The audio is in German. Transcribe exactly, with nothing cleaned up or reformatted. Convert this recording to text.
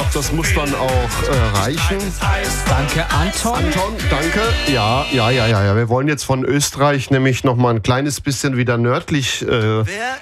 glaube, das muss dann auch äh, reichen. Danke, Anton. Anton, danke. Ja, ja, ja, ja, ja. Wir wollen jetzt von Österreich nämlich noch mal ein kleines bisschen wieder nördlich äh,